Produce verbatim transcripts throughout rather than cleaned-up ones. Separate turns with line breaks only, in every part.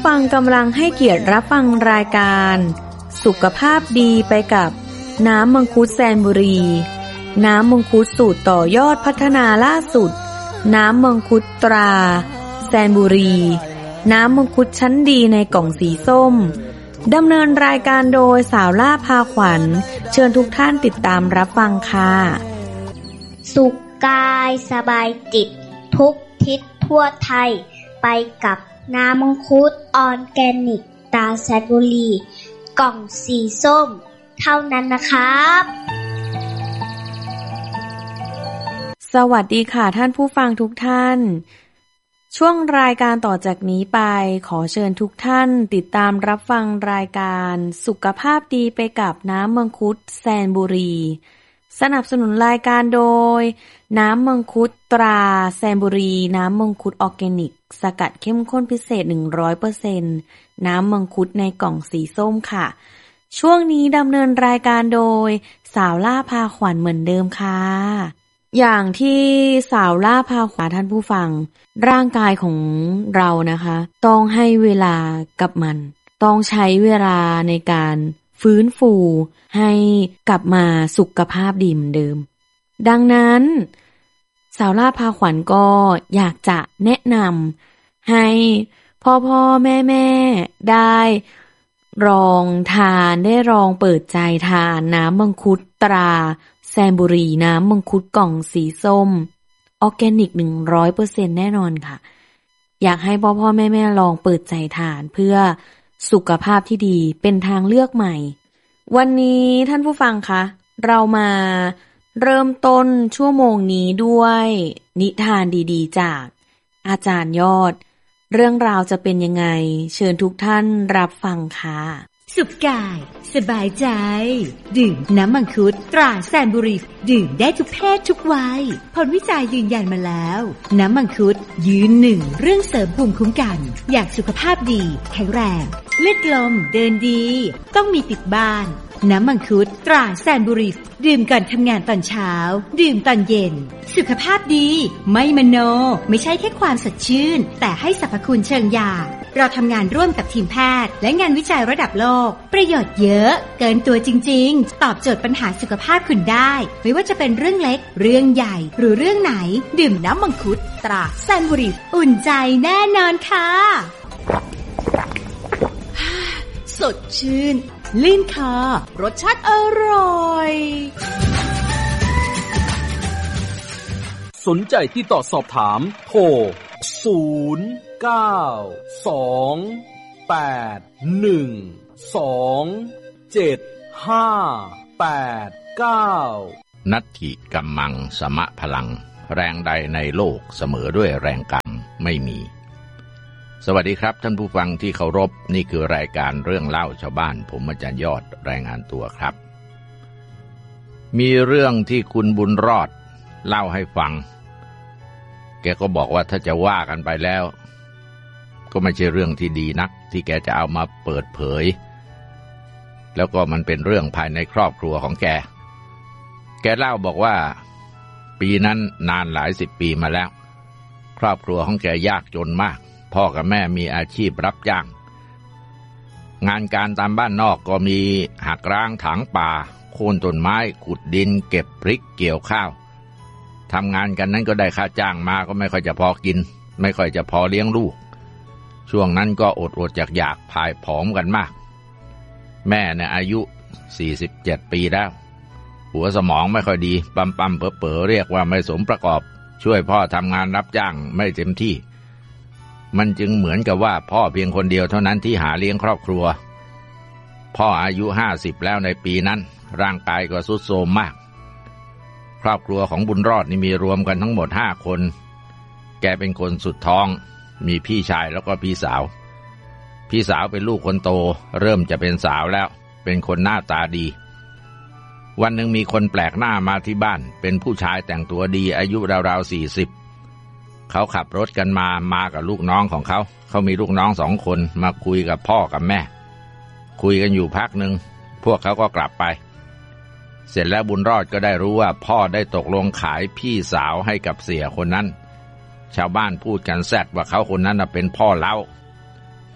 ฟังกำลังให้เกียรติรับฟังรายการสุขภาพดีไปกับน้ำมังคุดแซนบุรีน้ำมังคุดสูตรต่อยอดพัฒนาล่าสุดน้ำมังคุดตราแซนบุรีน้ำมังคุดชั้นดีในกล่องสีส้มดำเนินรายการโดยสาวล่าพาขวัญเชิญทุกท่านติดตามรับฟังค่ะ
สุขกายสบายจิตทุกทิศทั่วไทยไปกับน้ำมังคุดออร์แกนิกตราแซนบุรีกล่องสีส้มเท่านั้นนะครับ
สวัสดีค่ะท่านผู้ฟังทุกท่านช่วงรายการต่อจากนี้ไปขอเชิญทุกท่านติดตามรับฟังรายการสุขภาพดีไปกับน้ำมังคุดแซนบุรีสนับสนุนรายการโดยน้ำมังคุดตราแซนบุรีน้ำมังคุดออร์แกนิกสกัดเข้มข้นพิเศษ หนึ่งร้อยเปอร์เซ็นต์ น้ำมังคุดในกล่องสีส้มค่ะช่วงนี้ดำเนินรายการโดยสาวล่าพาขวัญเหมือนเดิมค่ะอย่างที่สาวล่าพาขวัญท่านผู้ฟังร่างกายของเรานะคะต้องให้เวลากับมันต้องใช้เวลาในการฟื้นฟูให้กลับมาสุขภาพดีเหมือนเดิมดังนั้นสาวล่าพาขวัญก็อยากจะแนะนำให้พ่อพ่อแม่แม่ได้ลองทานได้ลองเปิดใจทานน้ำมังคุดตราแซนบุรีน้ำมังคุดกล่องสีส้มออร์แกนิก หนึ่งร้อยเปอร์เซ็นต์ แน่นอนค่ะอยากให้พ่อพ่อแม่แม่ลองเปิดใจทานเพื่อสุขภาพที่ดีเป็นทางเลือกใหม่วันนี้ท่านผู้ฟังคะเรามาเริ่มต้นชั่วโมงนี้ด้วยนิทานดีๆจากอาจารย์ยอดเรื่องราวจะเป็นยังไงเชิญทุกท่านรับฟังค่ะ
สุขกายสบายใจดื่มน้ำมังคุดตราแซนบุรีดื่มได้ทุกเพศทุกวัยผลวิจัยยืนยันมาแล้วน้ำมังคุดยืนหนึ่งเรื่องเสริมภูมิคุ้มกันอยากสุขภาพดีแข็งแรงเลือดลมเดินดีต้องมีติดบ้านน้ำมังคุดตราแซนบุรีดื่มก่อนทำงานตอนเช้าดื่มตอนเย็นสุขภาพดีไม่มโนไม่ใช่แค่ความสดชื่นแต่ให้สรรพคุณเชิงยาเราทำงานร่วมกับทีมแพทย์และงานวิจัยระดับโลกประโยชน์เยอะเกินตัวจริงๆตอบโจทย์ปัญหาสุขภาพคุณได้ไม่ว่าจะเป็นเรื่องเล็กเรื่องใหญ่หรือเรื่องไหนดื่มน้ำมังคุดตราแซนบุรีอุ่นใจแน่นอนค่ะสดชื่นลื่นคอรสชาติอร่อย
สนใจที่ต่อสอบถามโทรศูนย์ เก้า สอง แปด หนึ่ง สอง เจ็ด ห้า แปด เก้า
นัตถิกัมมังสมะพลังแรงใดในโลกเสมอด้วยแรงกรรมไม่มีสวัสดีครับท่านผู้ฟังที่เคารพนี่คือรายการเรื่องเล่าชาวบ้านผมอาจารย์ยอดรายงานตัวครับมีเรื่องที่คุณบุญรอดเล่าให้ฟังแกก็บอกว่าถ้าจะว่ากันไปแล้วก็ไม่ใช่เรื่องที่ดีนักที่แกจะเอามาเปิดเผยแล้วก็มันเป็นเรื่องภายในครอบครัวของแกแกเล่าบอกว่าปีนั้นนานหลายสิบปีมาแล้วครอบครัวของแกยากจนมากพ่อกับแม่มีอาชีพรับจ้างงานการตามบ้านนอกก็มีหักร้างถางป่าโค่นต้นไม้ขุดดินเก็บพริกเกี่ยวข้าวทำงานกันนั้นก็ได้ค่าจ้างมาก็ไม่ค่อยจะพอกินไม่ค่อยจะพอเลี้ยงลูกช่วงนั้นก็อดอดอยากอยากผายผอมกันมากแม่เนี่ยอายุสี่สิบเจ็ดปีแล้วหัวสมองไม่ค่อยดีปั๊มปั๊มเป๋อเป๋อเรียกว่าไม่สมประกอบช่วยพ่อทำงานรับจ้างไม่เต็มที่มันจึงเหมือนกับว่าพ่อเพียงคนเดียวเท่านั้นที่หาเลี้ยงครอบครัวพ่ออายุห้าสิบแล้วในปีนั้นร่างกายก็ทรุดโทรมมากครอบครัวของบุญรอดนี่มีรวมกันทั้งหมดห้าคนแกเป็นคนสุดท้องมีพี่ชายแล้วก็พี่สาวพี่สาวเป็นลูกคนโตเริ่มจะเป็นสาวแล้วเป็นคนหน้าตาดีวันหนึ่งมีคนแปลกหน้ามาที่บ้านเป็นผู้ชายแต่งตัวดีอายุราวๆสี่สิบเขาขับรถกันมามากับลูกน้องของเขาเขามีลูกน้องสองคนมาคุยกับพ่อกับแม่คุยกันอยู่พักหนึ่งพวกเขาก็กลับไปเสร็จแล้วบุญรอดก็ได้รู้ว่าพ่อได้ตกลงขายพี่สาวให้กับเสียคนนั้นชาวบ้านพูดกันแซดว่าเขาคนนั้นเป็นพ่อเล้า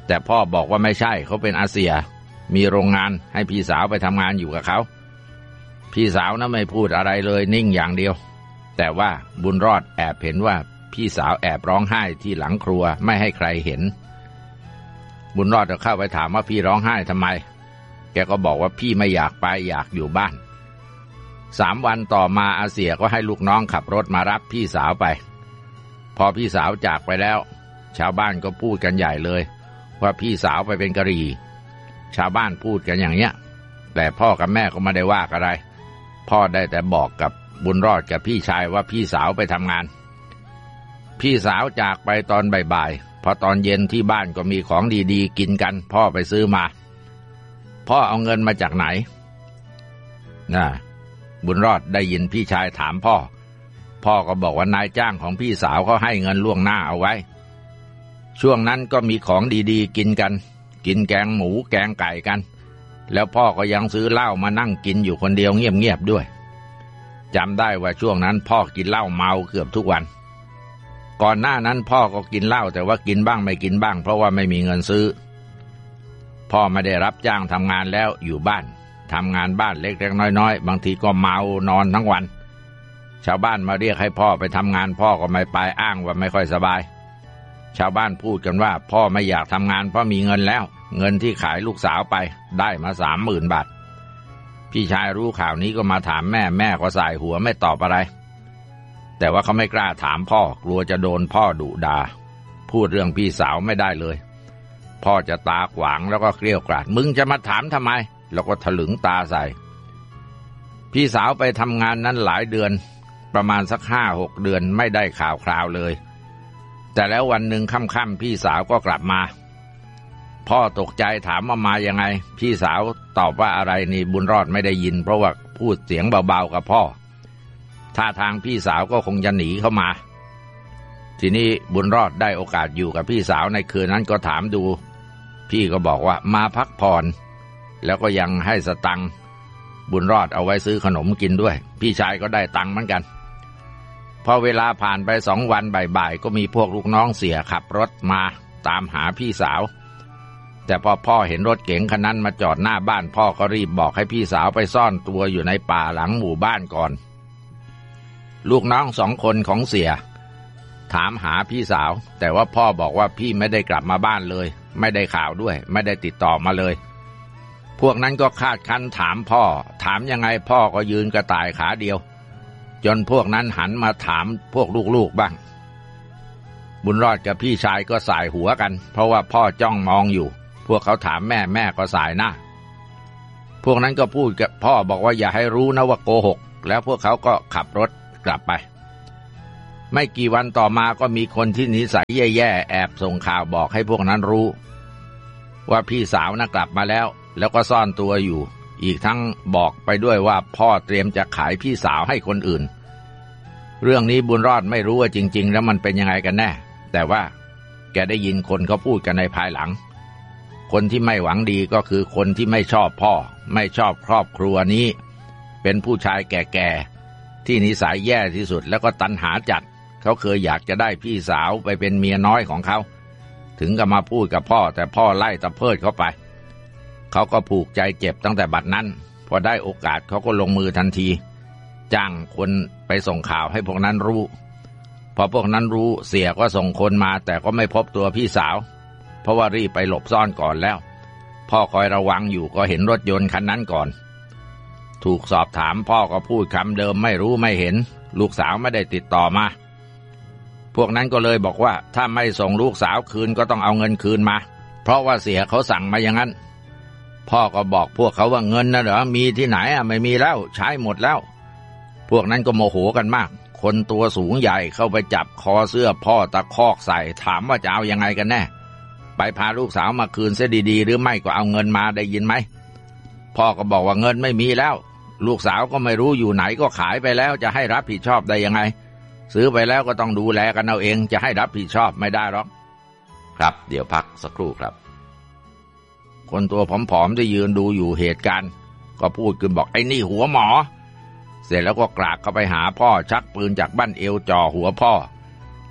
แต่พ่อบอกว่าไม่ใช่เขาเป็นอาเซียมีโรงงานให้พี่สาวไปทำงานอยู่กับเขาพี่สาวนั้นไม่พูดอะไรเลยนิ่งอย่างเดียวแต่ว่าบุญรอดแอบเห็นว่าพี่สาวแอบร้องไห้ที่หลังครัวไม่ให้ใครเห็นบุญรอดก็เข้าไปถามว่าพี่ร้องไห้ทำไมแกก็บอกว่าพี่ไม่อยากไปอยากอยู่บ้านสามวันต่อมาอาเสียก็ให้ลูกน้องขับรถมารับพี่สาวไปพอพี่สาวจากไปแล้วชาวบ้านก็พูดกันใหญ่เลยว่าพี่สาวไปเป็นกะหรี่ชาวบ้านพูดกันอย่างเนี้ยแต่พ่อกับแม่ก็ไม่ได้ว่าอะไรพ่อได้แต่บอกกับบุญรอดกับพี่ชายว่าพี่สาวไปทำงานพี่สาวจากไปตอนบ่ายๆพอตอนเย็นที่บ้านก็มีของดีๆกินกันพ่อไปซื้อมาพ่อเอาเงินมาจากไหนน่ะบุญรอดได้ยินพี่ชายถามพ่อพ่อก็บอกว่านายจ้างของพี่สาวเขาให้เงินล่วงหน้าเอาไว้ช่วงนั้นก็มีของดีๆกินกันกินแกงหมูแกงไก่กันแล้วพ่อก็ยังซื้อเหล้ามานั่งกินอยู่คนเดียวเงียบๆด้วยจำได้ว่าช่วงนั้นพ่อกินเหล้าเมาเกือบทุกวันก่อนหน้านั้นพ่อก็กินเหล้าแต่ว่ากินบ้างไม่กินบ้างเพราะว่าไม่มีเงินซื้อพ่อไม่ได้รับจ้างทำงานแล้วอยู่บ้านทำงานบ้านเล็กๆน้อยๆบางทีก็เมานอนทั้งวันชาวบ้านมาเรียกให้พ่อไปทำงานพ่อก็ไม่ไปอ้างว่าไม่ค่อยสบายชาวบ้านพูดกันว่าพ่อไม่อยากทำงานเพราะมีเงินแล้วเงินที่ขายลูกสาวไปได้มาสามหมื่นบาทพี่ชายรู้ข่าวนี้ก็มาถามแม่แม่ก็สายหัวไม่ตอบอะไรแต่ว่าเขาไม่กล้าถามพ่อกลัวจะโดนพ่อดุด่าพูดเรื่องพี่สาวไม่ได้เลยพ่อจะตาขวางแล้วก็เกรี้ยวกราดมึงจะมาถามทำไมแล้วก็ถลึงตาใส่พี่สาวไปทำงานนั้นหลายเดือนประมาณสักห้าหกเดือนไม่ได้ข่าวคราวเลยแต่แล้ววันหนึ่งค่ำๆพี่สาวก็กลับมาพ่อตกใจถามว่ามายังไงพี่สาวตอบว่าอะไรนี่บุญรอดไม่ได้ยินเพราะว่าพูดเสียงเบาๆกับพ่อท่าทางพี่สาวก็คงจะหนีเข้ามาทีนี้บุญรอดได้โอกาสอยู่กับพี่สาวในคืนนั้นก็ถามดูพี่ก็บอกว่ามาพักผ่อนแล้วก็ยังให้สตังค์บุญรอดเอาไว้ซื้อขนมกินด้วยพี่ชายก็ได้ตังค์เหมือนกันพอเวลาผ่านไปสองวันบ่ายๆก็มีพวกลูกน้องเสียขับรถมาตามหาพี่สาวแต่พอพ่อเห็นรถเก๋งคันนั้นมาจอดหน้าบ้านพ่อก็รีบบอกให้พี่สาวไปซ่อนตัวอยู่ในป่าหลังหมู่บ้านก่อนลูกน้องสองคนของเสียถามหาพี่สาวแต่ว่าพ่อบอกว่าพี่ไม่ได้กลับมาบ้านเลยไม่ได้ข่าวด้วยไม่ได้ติดต่อมาเลยพวกนั้นก็คาดคั้นถามพ่อถามยังไงพ่อก็ยืนกระต่ายขาเดียวจนพวกนั้นหันมาถามพวกลูกๆบ้างบุญรอดกับพี่ชายก็สายหัวกันเพราะว่าพ่อจ้องมองอยู่พวกเขาถามแม่แม่ก็สายหน้าพวกนั้นก็พูดกับพ่อบอกว่าอย่าให้รู้นะว่าโกหกแล้วพวกเขาก็ขับรถกลับไปไม่กี่วันต่อมาก็มีคนที่นิสัยแย่ๆแอบส่งข่าวบอกให้พวกนั้นรู้ว่าพี่สาวน่ะกลับมาแล้วแล้วก็ซ่อนตัวอยู่อีกทั้งบอกไปด้วยว่าพ่อเตรียมจะขายพี่สาวให้คนอื่นเรื่องนี้บุญรอดไม่รู้ว่าจริงๆแล้วมันเป็นยังไงกันแน่แต่ว่าแกได้ยินคนเขาพูดกันในภายหลังคนที่ไม่หวังดีก็คือคนที่ไม่ชอบพ่อไม่ชอบครอบครัวนี้เป็นผู้ชายแก่ๆที่นิสัยแย่ที่สุดแล้วก็ตัณหาจัดเขาเคยอยากจะได้พี่สาวไปเป็นเมียน้อยของเขาถึงกับมาพูดกับพ่อแต่พ่อไล่ตะเพิดเขาไปเขาก็ผูกใจเจ็บตั้งแต่บัดนั้นพอได้โอกาสเขาก็ลงมือทันทีจ้างคนไปส่งข่าวให้พวกนั้นรู้พอพวกนั้นรู้เสียก็ส่งคนมาแต่ก็ไม่พบตัวพี่สาวเพราะว่ารีบไปหลบซ่อนก่อนแล้วพ่อคอยระวังอยู่ก็เห็นรถยนต์คันนั้นก่อนถูกสอบถามพ่อก็พูดคำเดิมไม่รู้ไม่เห็นลูกสาวไม่ได้ติดต่อมาพวกนั้นก็เลยบอกว่าถ้าไม่ส่งลูกสาวคืนก็ต้องเอาเงินคืนมาเพราะว่าเสียเขาสั่งมาอย่างนั้นพ่อก็บอกพวกเขาว่าเงินนะเหรอมีที่ไหนอ่ะไม่มีแล้วใช้หมดแล้วพวกนั้นก็โมโหกันมากคนตัวสูงใหญ่เข้าไปจับคอเสื้อพ่อตะคอกใส่ถามว่าจะเอายังไงกันแน่ไปพาลูกสาวมาคืนเสียดีๆหรือไม่ก็เอาเงินมาได้ยินไหมพ่อก็บอกว่าเงินไม่มีแล้วลูกสาวก็ไม่รู้อยู่ไหนก็ขายไปแล้วจะให้รับผิดชอบได้ยังไงซื้อไปแล้วก็ต้องดูแลกันเอาเองจะให้รับผิดชอบไม่ได้หรอกครับเดี๋ยวพักสักครู่ครับคนตัวผอมๆที่ยืนดูอยู่เหตุการณ์ก็พูดขึ้นบอกไอ้นี่หัวหมอเสร็จแล้วก็กรากเข้าไปหาพ่อชักปืนจากบั้นเอวจ่อหัวพ่อ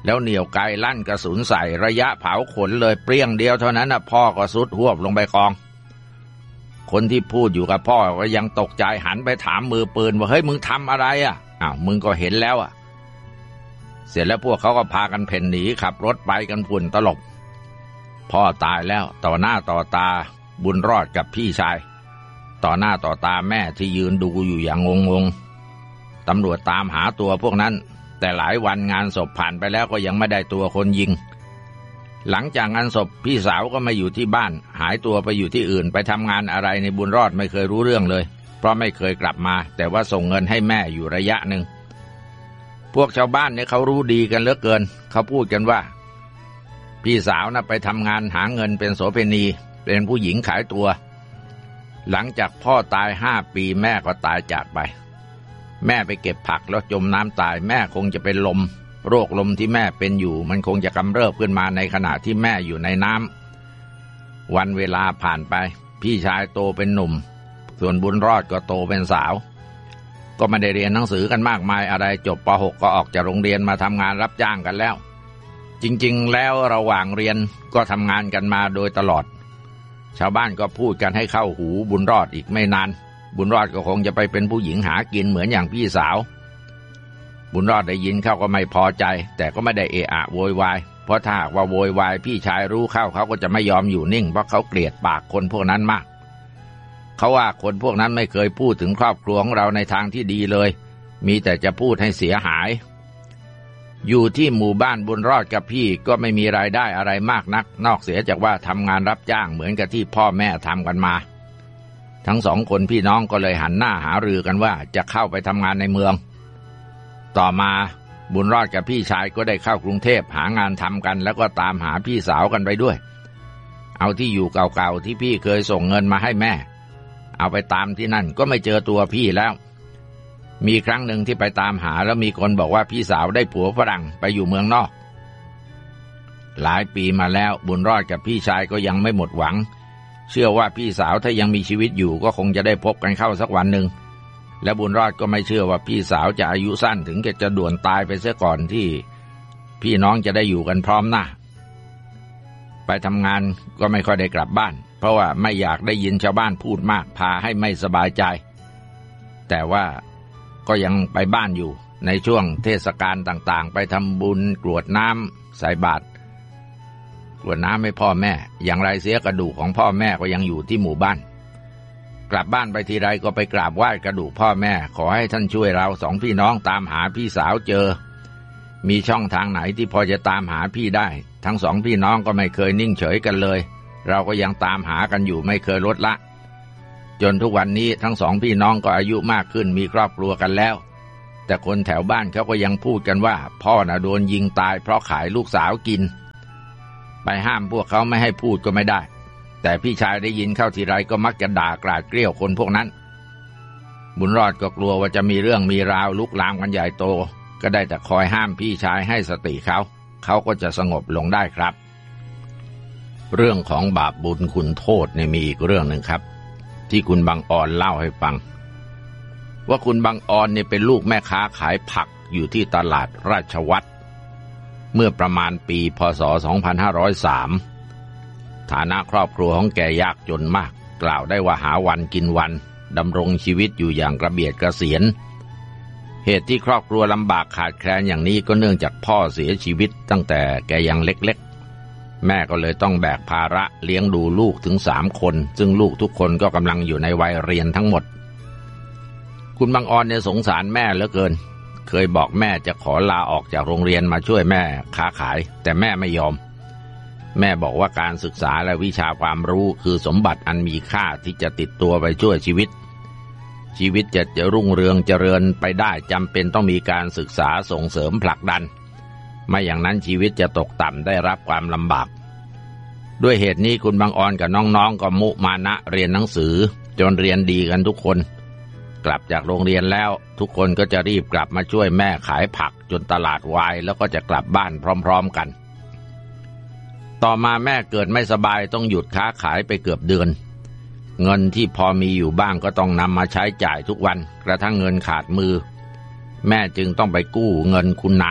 แล้วเหนี่ยวไกลั่นกระสุนใส่ระยะเผาขนเลยเปรี้ยงเดียวเท่านั้นน่ะพ่อก็สุดหวบลงไปกองคนที่พูดอยู่กับพ่อก็ยังตกใจหันไปถามมือปืนว่าเฮ้ยมึงทำอะไรอ่ะอ้าวมึงก็เห็นแล้วอ่ะเสร็จแล้วพวกเขาก็พากันเพ่นหนีขับรถไปกันฝุ่นตลบพ่อตายแล้วต่อหน้าต่อตาบุญรอดกับพี่ชายต่อหน้าต่อตาแม่ที่ยืนดูอยู่อย่างงงๆตำรวจตามหาตัวพวกนั้นแต่หลายวันงานศพผ่านไปแล้วก็ยังไม่ได้ตัวคนยิงหลังจากงานศพพี่สาวก็มาอยู่ที่บ้านหายตัวไปอยู่ที่อื่นไปทำงานอะไรในบุญรอดไม่เคยรู้เรื่องเลยเพราะไม่เคยกลับมาแต่ว่าส่งเงินให้แม่อยู่ระยะหนึ่งพวกชาวบ้านเนี่ยเขารู้ดีกันเหลือเกินเขาพูดกันว่าพี่สาวน่ะไปทำงานหาเงินเป็นโสเภณีเป็นผู้หญิงขายตัวหลังจากพ่อตายห้าปีแม่ก็ตายจากไปแม่ไปเก็บผักแล้วจมน้ำตายแม่คงจะเป็นลมโรคลมที่แม่เป็นอยู่มันคงจะกำเริบขึ้นมาในขณะที่แม่อยู่ในน้ำวันเวลาผ่านไปพี่ชายโตเป็นหนุ่มส่วนบุญรอดก็โตเป็นสาวก็ไม่ได้เรียนหนังสือกันมากมายอะไรจบป หก ก็ออกจากโรงเรียนมาทำงานรับจ้างกันแล้วจริงๆแล้วระหว่างเรียนก็ทำงานกันมาโดยตลอดชาวบ้านก็พูดกันให้เข้าหูบุญรอดอีกไม่นานบุญรอดก็คงจะไปเป็นผู้หญิงหากินเหมือนอย่างพี่สาวบุญรอดได้ยินเข้าก็ไม่พอใจแต่ก็ไม่ได้เอะอะโวยวายเพราะถ้าว่าโวยวายพี่ชายรู้เข้าเขาก็จะไม่ยอมอยู่นิ่งเพราะเขาเกลียดปากคนพวกนั้นมากเขาว่าคนพวกนั้นไม่เคยพูดถึงครอบครัวของเราในทางที่ดีเลยมีแต่จะพูดให้เสียหายอยู่ที่หมู่บ้านบุญรอดกับพี่ก็ไม่มีรายได้อะไรมากนักนอกเสียจากว่าทำงานรับจ้างเหมือนกับที่พ่อแม่ทำกันมาทั้งสองคนพี่น้องก็เลยหันหน้าหารือกันว่าจะเข้าไปทำงานในเมืองต่อมาบุญรอดกับพี่ชายก็ได้เข้ากรุงเทพหางานทำกันแล้วก็ตามหาพี่สาวกันไปด้วยเอาที่อยู่เก่าๆที่พี่เคยส่งเงินมาให้แม่เอาไปตามที่นั่นก็ไม่เจอตัวพี่แล้วมีครั้งหนึ่งที่ไปตามหาแล้วมีคนบอกว่าพี่สาวได้ผัวฝรั่งไปอยู่เมืองนอกหลายปีมาแล้วบุญรอดกับพี่ชายก็ยังไม่หมดหวังเชื่อว่าพี่สาวถ้ายังมีชีวิตอยู่ก็คงจะได้พบกันเข้าสักวันหนึ่งและบุญรอดก็ไม่เชื่อว่าพี่สาวจะอายุสั้นถึงจะด่วนตายไปเสียก่อนที่พี่น้องจะได้อยู่กันพร้อมหน้าไปทำงานก็ไม่ค่อยได้กลับบ้านเพราะว่าไม่อยากได้ยินชาวบ้านพูดมากพาให้ไม่สบายใจแต่ว่าก็ยังไปบ้านอยู่ในช่วงเทศกาลต่างๆไปทำบุญกรวดน้ำใส่บาตรกรวดน้ำให้พ่อแม่อย่างไรเสียกระดูกของพ่อแม่ก็ยังอยู่ที่หมู่บ้านกลับบ้านไปทีไรก็ไปกราบไหว้กระดูกพ่อแม่ขอให้ท่านช่วยเราสองพี่น้องตามหาพี่สาวเจอมีช่องทางไหนที่พอจะตามหาพี่ได้ทั้งสองพี่น้องก็ไม่เคยนิ่งเฉยกันเลยเราก็ยังตามหากันอยู่ไม่เคยลดละจนทุกวันนี้ทั้งสองพี่น้องก็อายุมากขึ้นมีครอบครัวกันแล้วแต่คนแถวบ้านเขาก็ยังพูดกันว่าพ่อน่ะโดนยิงตายเพราะขายลูกสาวกินไปห้ามพวกเขาไม่ให้พูดก็ไม่ได้แต่พี่ชายได้ยินเข้าทีไรก็มักจะด่ากราดเกลี้ยวคนพวกนั้นบุญรอดก็กลัวว่าจะมีเรื่องมีราวลุกลามกันใหญ่โตก็ได้แต่คอยห้ามพี่ชายให้สติเขาเขาก็จะสงบลงได้ครับเรื่องของบาปบุญคุณโทษเนี่ยมีอีกเรื่องหนึ่งครับที่คุณบังออนเล่าให้ฟังว่าคุณบังออนเนี่ยเป็นลูกแม่ค้าขายผักอยู่ที่ตลาดราชวัฒน์เมื่อประมาณปีพ.ศ. สองพันห้าร้อยสามฐานะครอบครัวของแกยากจนมากกล่าวได้ว่าหาวันกินวันดำรงชีวิตอยู่อย่างกระเบียดกระเสียนเหตุที่ครอบครัวลำบากขาดแคลนอย่างนี้ก็เนื่องจากพ่อเสียชีวิตตั้งแต่แกยังเล็กๆแม่ก็เลยต้องแบกภาระเลี้ยงดูลูกถึงสามคนซึ่งลูกทุกคนก็กำลังอยู่ในวัยเรียนทั้งหมดคุณบังออนเนี่ยสงสารแม่เหลือเกินเคยบอกแม่จะขอลาออกจากโรงเรียนมาช่วยแม่ค้าขายแต่แม่ไม่ยอมแม่บอกว่าการศึกษาและวิชาความรู้คือสมบัติอันมีค่าที่จะติดตัวไปช่วยชีวิตชีวิตจะจะรุ่งเรืองเจริญไปได้จำเป็นต้องมีการศึกษาส่งเสริมผลักดันไม่อย่างนั้นชีวิตจะตกต่ำได้รับความลำบากด้วยเหตุนี้คุณบังออนกับน้องๆก็มุมานะเรียนหนังสือจนเรียนดีกันทุกคนกลับจากโรงเรียนแล้วทุกคนก็จะรีบกลับมาช่วยแม่ขายผักจนตลาดวายแล้วก็จะกลับบ้านพร้อมๆกันต่อมาแม่เกิดไม่สบายต้องหยุดค้าขายไปเกือบเดือนเงินที่พอมีอยู่บ้างก็ต้องนำมาใช้จ่ายทุกวันกระทั่งเงินขาดมือแม่จึงต้องไปกู้เงินคุณนาย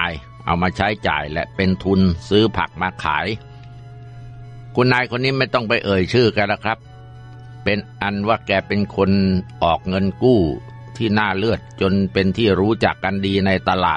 เอามาใช้จ่ายและเป็นทุนซื้อผักมาขายคุณนายคนนี้ไม่ต้องไปเอ่ยชื่อกันแล้วครับเป็นอันว่าแกเป็นคนออกเงินกู้ที่น่าเลือดจนเป็นที่รู้จักกันดีในตลาด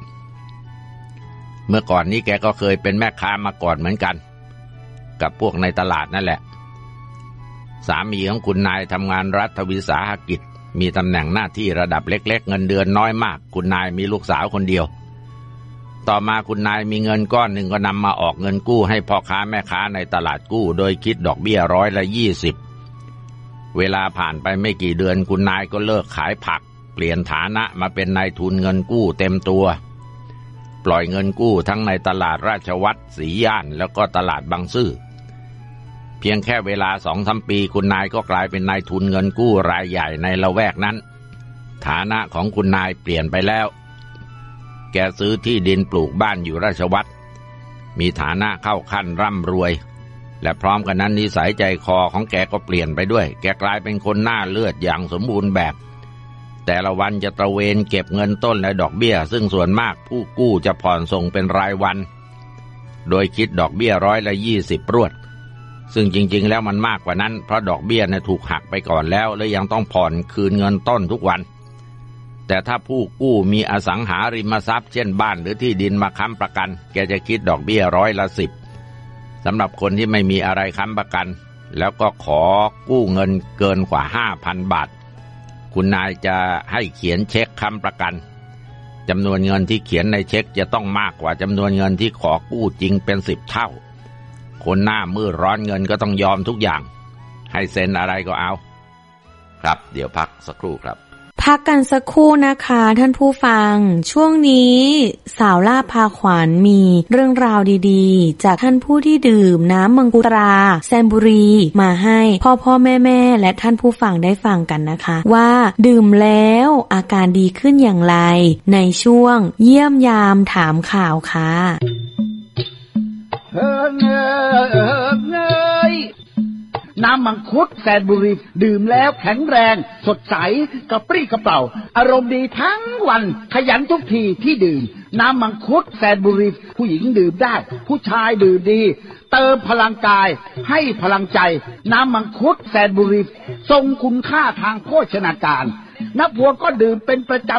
เมื่อก่อนนี้แกก็เคยเป็นแม่ค้ามาก่อนเหมือนกันกับพวกในตลาดนั่นแหละสามีของคุณนายทำงานรัฐวิสาหกิจมีตำแหน่งหน้าที่ระดับเล็กๆเงินเดือนน้อยมากคุณนายมีลูกสาวคนเดียวต่อมาคุณนายมีเงินก้อนหนึ่งก็นำมาออกเงินกู้ให้พ่อค้าแม่ค้าในตลาดกู้โดยคิดดอกเบี้ยร้อยละยี่สิบเวลาผ่านไปไม่กี่เดือนคุณนายก็เลิกขายผักเปลี่ยนฐานะมาเป็นนายทุนเงินกู้เต็มตัวปล่อยเงินกู้ทั้งในตลาดราชวัตรศรีย่านแล้วก็ตลาดบางซื่อเพียงแค่เวลา สองถึงสาม ปีคุณนายก็กลายเป็นนายทุนเงินกู้รายใหญ่ในละแวกนั้นฐานะของคุณนายเปลี่ยนไปแล้วแกซื้อที่ดินปลูกบ้านอยู่ราชวัตรมีฐานะเข้าขั้นร่ำรวยและพร้อมกันนั้นนิสัยใจคอของแกก็เปลี่ยนไปด้วยแกกลายเป็นคนหน้าเลือดอย่างสมบูรณ์แบบแต่ละวันจะตระเวนเก็บเงินต้นและดอกเบี้ยซึ่งส่วนมากผู้กู้จะผ่อนส่งเป็นรายวันโดยคิดดอกเบี้ยร้อยละยี่สิบรวดซึ่งจริงๆแล้วมันมากกว่านั้นเพราะดอกเบี้ยเนี่ยถูกหักไปก่อนแล้วและยังต้องผ่อนคืนเงินต้นทุกวันแต่ถ้าผู้กู้มีอสังหาริมทรัพย์เช่นบ้านหรือที่ดินมาค้ำประกันแกจะคิดดอกเบี้ยร้อยละสิบสำหรับคนที่ไม่มีอะไรค้ำประกันแล้วก็ขอกู้เงินเกินกว่า ห้าพัน บาทคุณนายจะให้เขียนเช็คค้ำประกันจำนวนเงินที่เขียนในเช็คจะต้องมากกว่าจำนวนเงินที่ขอกู้จริงเป็นสิบเท่าคนหน้ามืดร้อนเงินก็ต้องยอมทุกอย่างให้เซ็นอะไรก็เอาครับเดี๋ยวพักสักครู่ครับ
พักกันสักครู่นะคะท่านผู้ฟังช่วงนี้สาวล่าพาขวัญมีเรื่องราวดีๆจากท่านผู้ที่ดื่มน้ำมังคุดตราแซนบุรีมาให้พ่อพ่อแม่แม่และท่านผู้ฟังได้ฟังกันนะคะว่าดื่มแล้วอาการดีขึ้นอย่างไรในช่วงเยี่ยมยามถามข่าวค่ะ
เฮ้ยเฮ้ยน้ำมังคุดแซนบุรีดื่มแล้วแข็งแรงสดใสกระปรี้กระเปร่าอารมณ์ดีทั้งวันขยันทุกทีที่ดื่มน้ำมังคุดแซนบุรีผู้หญิงดื่มได้ผู้ชายดื่มดีเติมพลังกายให้พลังใจน้ำมังคุดแซนบุรีทรงคุณค่าทางโภชนาการนักพวงก็ดื่มเป็นประจ